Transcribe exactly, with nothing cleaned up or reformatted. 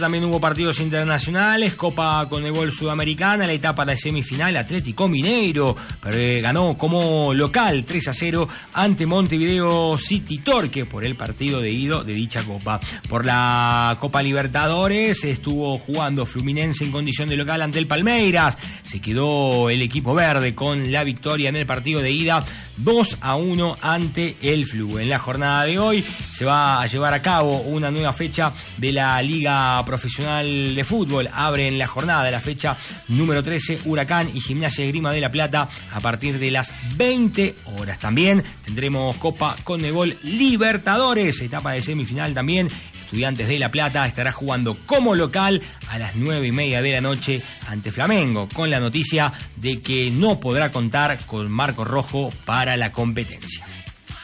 También hubo partidos internacionales, Copa Conmebol Sudamericana, la etapa de semifinal, Atlético Mineiro eh, ganó como local tres a cero ante Montevideo City Torque por el partido de ida de dicha Copa. Por la Copa Libertadores estuvo jugando Fluminense en condición de local ante el Palmeiras. Se quedó el equipo verde con la victoria en el partido de ida dos a uno ante el Flu. En la jornada de hoy se va a llevar a cabo una nueva fecha de la Liga Profesional de Fútbol. Abre en la jornada de la fecha número trece Huracán y Gimnasia Esgrima de La Plata a partir de las veinte horas. También tendremos Copa Conmebol Libertadores, etapa de semifinal también. Estudiantes de La Plata estará jugando como local a las nueve y media de la noche ante Flamengo, con la noticia de que no podrá contar con marco rojo para la competencia.